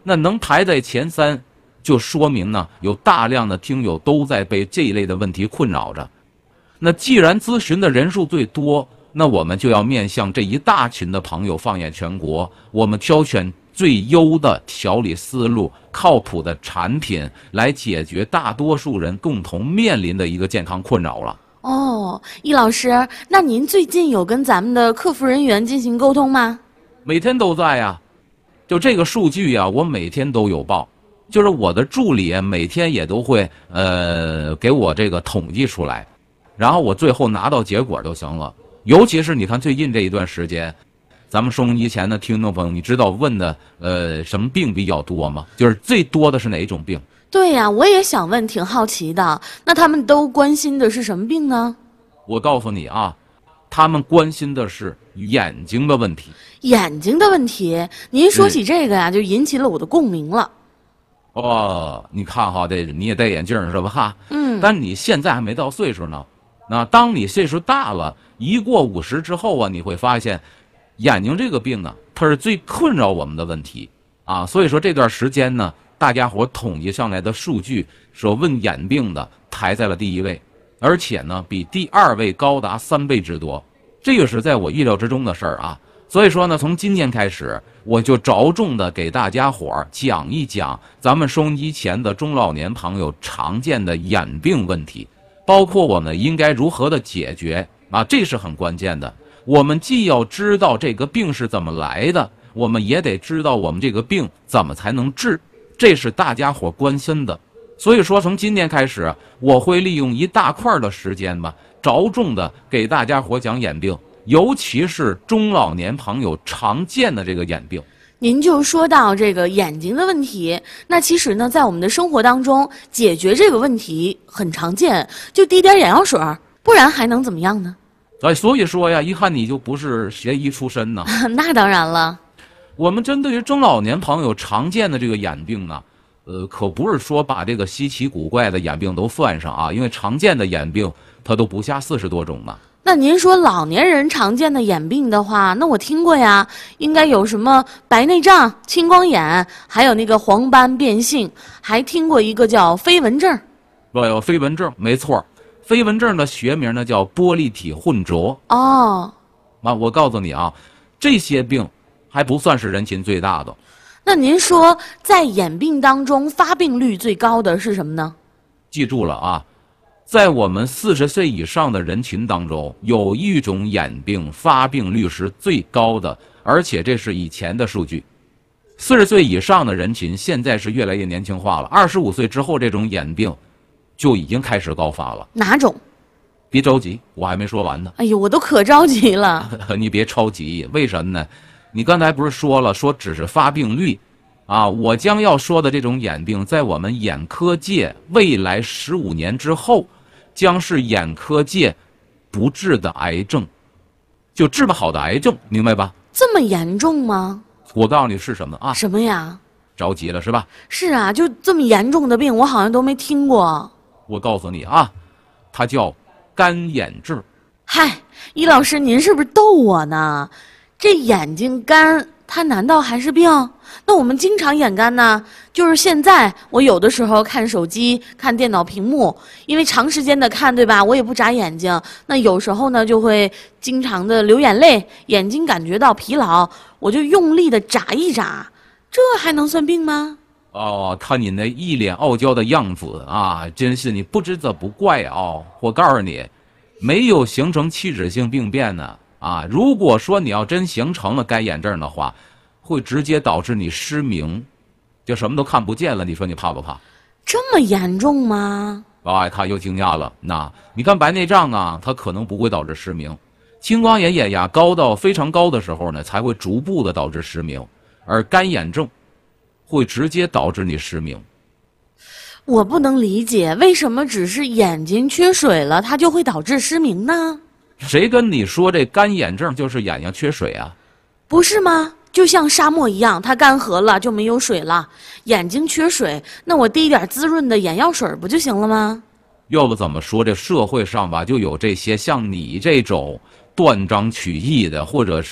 那能排在前3，就说明呢有大量的听友都在被这一类的问题困扰着。那既然咨询的人数最多，那我们就要面向这一大群的朋友，放眼全国，我们挑选最优的调理思路、靠谱的产品，来解决大多数人共同面临的一个健康困扰了。 哦，易老师，那您最近有跟咱们的客服人员进行沟通吗？ 每天都在呀，就这个数据呀，我每天都有报，就是我的助理每天也都会给我这个统计出来，然后我最后拿到结果就行了。尤其是你看最近这一段时间，咱们收音机前的听众朋友，你知道问的什么病比较多吗？就是最多的是哪一种病？ 对呀，我也想问，挺好奇的。那他们都关心的是什么病呢？ 我告诉你啊，他们关心的是眼睛的问题。 眼睛的问题，您说起这个呀，就引起了我的共鸣了。 哦，你看哈，这你也戴眼镜是吧？哈，但你现在还没到岁数呢。那当你岁数大了，一过50之后啊，你会发现，眼睛这个病啊，它是最困扰我们的问题啊。所以说这段时间呢，大家伙统计上来的数据说问眼病的排在了第1位，而且呢比第2位高达3倍之多，这个是在我意料之中的事儿啊。所以说呢，从今天开始，我就着重的给大家伙讲一讲咱们收音机前的中老年朋友常见的眼病问题，包括我们应该如何的解决啊，这是很关键的。我们既要知道这个病是怎么来的，我们也得知道我们这个病怎么才能治，这是大家伙关心的。所以说从今天开始，我会利用一大块的时间吧，着重的给大家伙讲眼病，尤其是中老年朋友常见的这个眼病。 您就说到这个眼睛的问题，那其实呢，在我们的生活当中，解决这个问题很常见，就滴点眼药水，不然还能怎么样呢？ 所以说呀，一看你就不是学医出身呢。 那当然了。 我们针对于中老年朋友常见的这个眼病呢，可不是说把这个稀奇古怪的眼病都算上啊，因为常见的眼病它都不下40多种呢。 那您说老年人常见的眼病的话，那我听过呀，应该有什么白内障、青光眼，还有那个黄斑变性，还听过一个叫飞蚊症。 有飞蚊症，没错，飞蚊症的学名呢叫玻璃体混浊。 哦， 我告诉你啊，这些病还不算是人群最大的。 那您说在眼病当中发病率最高的是什么呢？ 记住了啊，在我们40岁以上的人群当中，有一种眼病发病率是最高的，而且这是以前的数据。40岁以上的人群现在是越来越年轻化了，25岁之后这种眼病就已经开始高发了。 哪种？ 别着急，我还没说完呢。 哎呦，我都可着急了。 你别着急，为什么呢？你刚才不是说了，说只是发病率啊，我将要说的这种眼病，在我们眼科界未来15年之后，将是眼科界不治的癌症，就治不好的癌症，明白吧？ 这么严重吗？ 我告诉你是什么啊？ 什么呀？ 着急了是吧？ 是啊，就这么严重的病，我好像都没听过。 我告诉你啊，它叫干眼症。 嗨，易老师，您是不是逗我呢？这眼睛干，它难道还是病？那我们经常眼干呢，就是现在我有的时候看手机、看电脑屏幕，因为长时间的看，对吧？我也不眨眼睛，那有时候呢就会经常的流眼泪，眼睛感觉到疲劳，我就用力的眨一眨，这还能算病吗？ 哦，看你那一脸傲娇的样子啊，真是你不知则不怪哦。我告诉你，没有形成器质性病变呢。啊，如果说你要真形成了干眼症的话，会直接导致你失明，就什么都看不见了。你说你怕不怕？ 这么严重吗？ 哎，他又惊讶了。那你看白内障啊，它可能不会导致失明，青光眼眼压高到非常高的时候呢，才会逐步的导致失明，而干眼症会直接导致你失明。 我不能理解，为什么只是眼睛缺水了，它就会导致失明呢？ 谁跟你说这干眼症就是眼睛缺水啊？ 不是吗？就像沙漠一样，它干涸了就没有水了，眼睛缺水，那我滴一点滋润的眼药水不就行了吗？ 要不怎么说这社会上吧，就有这些像你这种断章取义的，或者是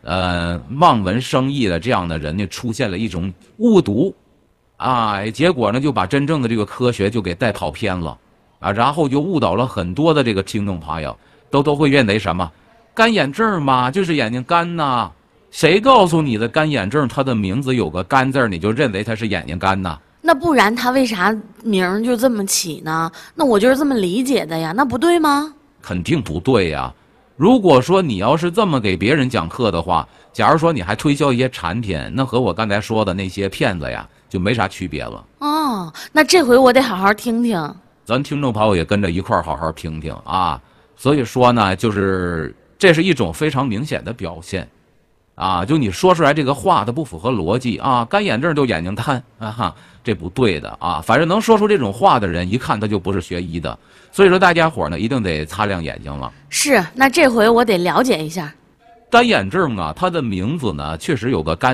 望文生义的这样的人呢，出现了一种误读，啊，结果呢就把真正的这个科学就给带跑偏了，啊，然后就误导了很多的这个听众朋友，都会认为什么干眼症嘛，就是眼睛干呐。谁告诉你的干眼症？它的名字有个干字，你就认为它是眼睛干呐？ 那不然他为啥名儿就这么起呢？那我就是这么理解的呀，那不对吗？ 肯定不对呀。如果说你要是这么给别人讲课的话，假如说你还推销一些产品，那和我刚才说的那些骗子呀，就没啥区别了。 哦，那这回我得好好听听。 咱听众朋友也跟着一块儿好好听听啊。所以说呢，就是这是一种非常明显的表现。啊，就你说出来这个话，它不符合逻辑啊！干眼症就眼睛干啊哈，这不对的啊！反正能说出这种话的人，一看他就不是学医的。所以说，大家伙呢一定得擦亮眼睛了。 是，那这回我得了解一下。 干眼症啊，它的名字呢确实有个干